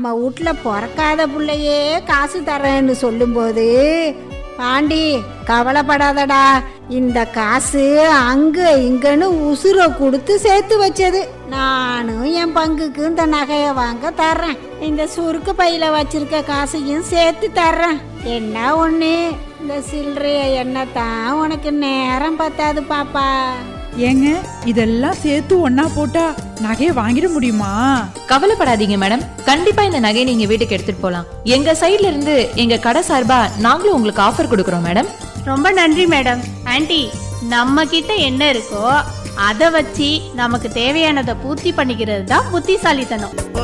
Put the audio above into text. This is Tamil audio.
நம்ம வீட்டுல பிறக்காத பிள்ளையே காசு தரேன்னு சொல்லும்போது, பாண்டி கவலைப்படாதடா, இந்த காசு அங்க இங்கன்னு உசுரை கொடுத்து சேர்த்து வச்சது. நானும் என் பங்குக்கு இந்த நகையை வாங்க தர்றேன். இந்த சுருக்கு பையில வச்சிருக்க காசையும் சேர்த்து தர்றேன். என்ன ஒண்ணு, இந்த சில்லறைய என்னத்தான் உனக்கு நேரம் பத்தாது பாப்பா. ஏங்க, இதெல்லாம் சேர்த்து ஒன்னா போட்டா நகையை வாங்கிட முடியுமா? கவலைப்படாதீங்க மேடம், கண்டிப்பா இந்த நகையை நீங்க வீட்டுக்கு எடுத்துட்டு போலாம். எங்க சைட்ல இருந்து எங்க கடை சார்பா நாங்களும் உங்களுக்கு ஆஃபர் கொடுக்கறோம் மேடம். ரொம்ப நன்றி மேடம். ஆன்ட்டி, நம்ம கிட்ட என்ன இருக்கோ அதை வச்சு நமக்கு தேவையானதை பூர்த்தி பண்ணிக்கிறது தான் புத்திசாலித்தனம்.